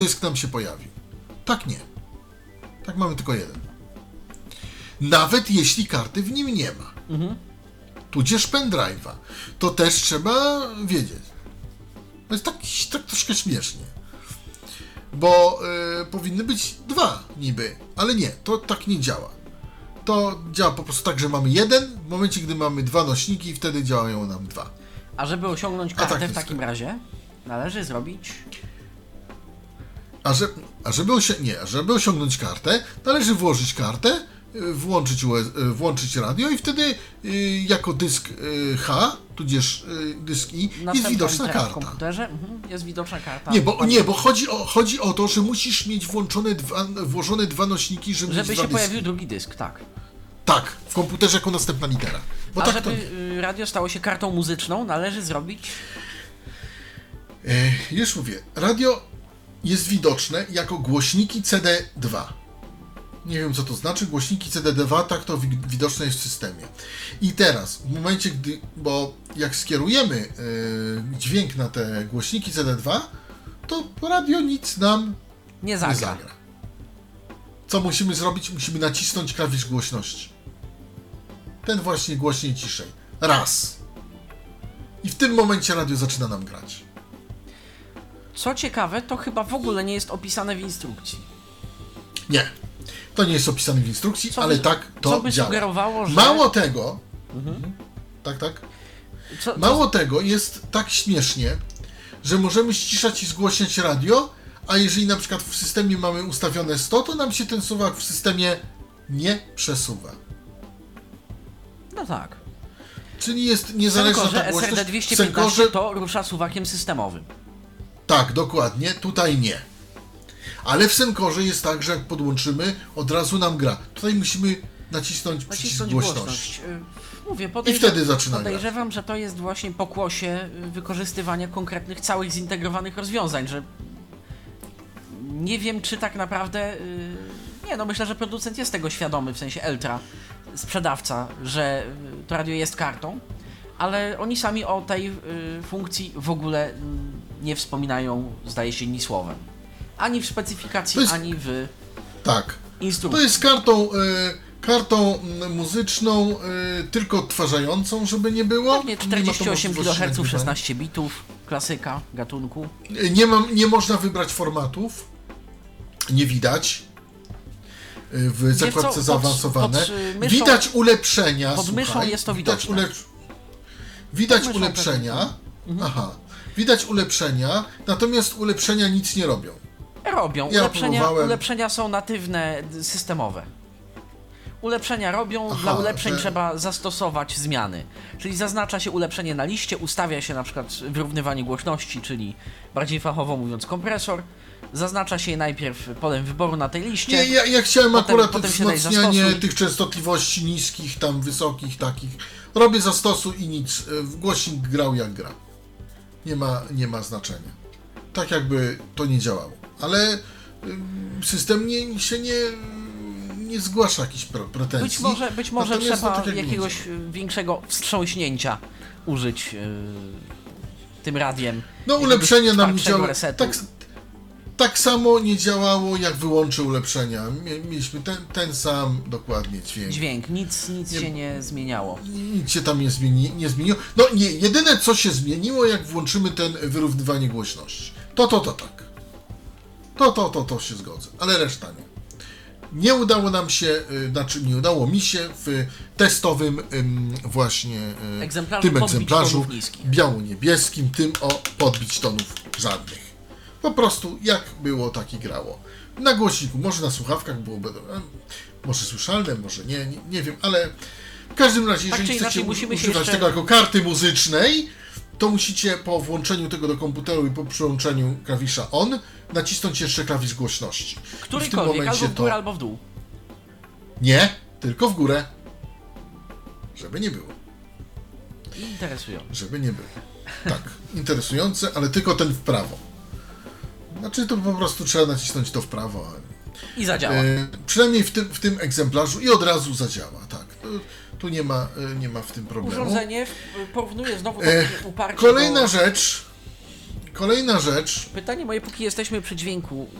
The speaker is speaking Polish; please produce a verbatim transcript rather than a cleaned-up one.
dysk nam się pojawił. Tak nie. Tak mamy tylko jeden. Nawet jeśli karty w nim nie ma. Mhm. Tudzież pendrive'a. To też trzeba wiedzieć. To jest tak, tak troszkę śmiesznie. Bo y, powinny być dwa niby, ale nie, to tak nie działa. To działa po prostu tak, że mamy jeden, w momencie, gdy mamy dwa nośniki, wtedy działają nam dwa. A żeby osiągnąć kartę tak w takim razie, należy zrobić... A, że, a żeby, osi- nie, a żeby osiągnąć kartę, należy włożyć kartę, y, włączyć, U S, y, włączyć radio i wtedy y, jako dysk y, H, tudzież y, dysk I, jest widoczna karta. W komputerze mhm, jest widoczna karta. Nie, bo, nie, bo chodzi, o, chodzi o to, że musisz mieć włączone dwa, włożone dwa nośniki, żeby, żeby mieć się dwa pojawił dyski. drugi dysk, tak. Tak, w komputerze jako następna litera. Bo A tak żeby to... radio stało się kartą muzyczną, należy zrobić... E, już mówię, radio jest widoczne jako głośniki C D dwa. Nie wiem, co to znaczy, głośniki C D dwa, tak to wi- widoczne jest w systemie. I teraz, w momencie, gdy, bo jak skierujemy e, dźwięk na te głośniki C D dwa, to radio nic nam nie zagra. nie zagra. Co musimy zrobić? Musimy nacisnąć klawisz głośności. Ten właśnie głośniej, ciszej. Raz. I w tym momencie radio zaczyna nam grać. Co ciekawe, to chyba w ogóle nie jest opisane w instrukcji. Nie. To nie jest opisane w instrukcji, co ale by, tak to co by działa. sugerowało, że... Mało tego... Mhm. Tak, tak. Co, Mało co... tego, jest tak śmiesznie, że możemy ściszać i zgłaśniać radio, a jeżeli na przykład w systemie mamy ustawione sto, to nam się ten suwak w systemie nie przesuwa. No tak. Czyli jest niezależna Senkorze ta głośność. S R D dwieście piętnaście Senkorze... to rusza suwakiem systemowym. Tak, dokładnie. Tutaj nie. Ale w Senkorze jest tak, że jak podłączymy, od razu nam gra. Tutaj musimy nacisnąć przycisk Nacisnąć głośności. głośność. Mówię, I wtedy zaczyna podejrzewam, grać. że to jest właśnie pokłosie wykorzystywania konkretnych, całych zintegrowanych rozwiązań, że nie wiem, czy tak naprawdę... Nie, no myślę, że producent jest tego świadomy, w sensie Eltra, sprzedawca, że to radio jest kartą, ale oni sami o tej funkcji w ogóle nie wspominają, zdaje się, ni słowem. Ani w specyfikacji, jest... ani w tak. instrukcji. To jest kartą... Y- Kartą muzyczną, y, tylko odtwarzającą, żeby nie było. Pewnie czterdzieści osiem kiloherców, szesnaście bitów, klasyka gatunku. Nie, ma, nie można wybrać formatów, nie widać w zakładce co, zaawansowane. pod, pod myszą, widać ulepszenia. Pod myszą słuchaj, jest to widać widoczne. Ulecz... Widać ulepszenia. Mhm. Aha. Widać ulepszenia, natomiast ulepszenia nic nie robią. Robią. Ja ulepszenia, próbowałem... ulepszenia są natywne, systemowe. Ulepszenia robią, Aha, dla ulepszeń że... trzeba zastosować zmiany. Czyli zaznacza się ulepszenie na liście, ustawia się na przykład wyrównywanie głośności, czyli bardziej fachowo mówiąc kompresor. Zaznacza się je najpierw polem wyboru na tej liście. Nie, ja, ja chciałem potem, akurat potem wzmacnianie tych częstotliwości niskich, tam wysokich takich. Robię zastosuj i nic. Głośnik grał jak gra. Nie ma, nie ma znaczenia. Tak jakby to nie działało. Ale system nie, się nie... nie zgłasza jakichś pretensji. Być może, być może Natomiast trzeba tak jak jakiegoś mówię. większego wstrząśnięcia użyć yy, tym radiem. No ulepszenia nam nie działają. działa. Tak, tak samo nie działało jak wyłączy ulepszenia. Mieliśmy ten, ten sam dokładnie dźwięk. Dźwięk, nic, nic nie, się nie zmieniało. Nic się tam nie, zmieni, nie zmieniło. No nie, jedyne co się zmieniło, jak włączymy ten wyrównywanie głośności. To, to, to tak. To, to, to, to się zgodzę. Ale reszta nie. Nie udało nam się, znaczy nie udało mi się w testowym właśnie egzemplarzu tym egzemplarzu niskich. biało-niebieskim, tym o podbić tonów żadnych. Po prostu jak było, tak i grało. Na głośniku, może na słuchawkach byłoby, może słyszalne, może nie, nie, nie wiem, ale w każdym razie, tak jeżeli chcecie musimy używać jeszcze... tego jako karty muzycznej, to musicie po włączeniu tego do komputera i po przyłączeniu klawisza on nacisnąć jeszcze klawisz głośności. Którykolwiek, albo w górę, to... albo w dół. Nie, tylko w górę. Żeby nie było. Interesujące. Żeby nie było. Tak, interesujące, ale tylko ten w prawo. Znaczy to po prostu trzeba nacisnąć to w prawo. I zadziała. E, przynajmniej w tym, w tym egzemplarzu i od razu zadziała, tak. Tu, tu nie ma, nie ma w tym problemu. Urządzenie porównuje znowu e, uparcie Kolejna do... rzecz, Kolejna rzecz. Pytanie moje, póki jesteśmy przy dźwięku.